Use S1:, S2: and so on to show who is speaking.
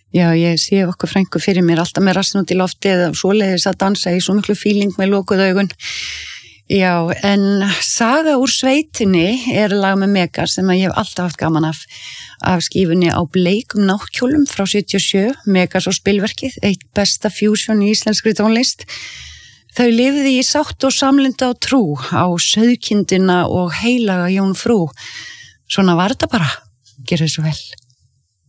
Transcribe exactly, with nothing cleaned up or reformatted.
S1: Já, ég sé okkur frænku fyrir mér alltaf með rassinn út í lofti eða svoleiðis að dansa í svo miklu fíling með lokuð augun. Já, en Saga úr sveitinni er lag með Megas sem að ég hef alltaf haft gaman af, af skífunni Á bleikum náttkjólum frá sjötíu og sjö, Megas og spilverkið, eitt besta fusion í íslenskri tónlist. Þau lifði í sátt og samlinda og trú á sauðkindina og heilaga jómfrú. Svona var þetta bara, gerðu svo vel.